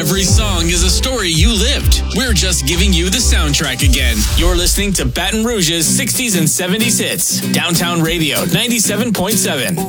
Every song is a story you lived. We're just giving you the soundtrack again. You're listening to Baton Rouge's 60s and 70s hits. Downtown Radio 97.7.